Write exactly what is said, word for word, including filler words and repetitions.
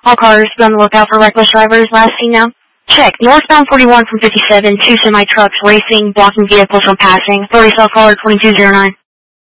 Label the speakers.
Speaker 1: All cars, be on the lookout for reckless drivers. Last seen now. Check. Northbound forty-one from fifty-seven. Two semi-trucks racing, blocking vehicles from passing. Authority cell caller twenty-two oh nine.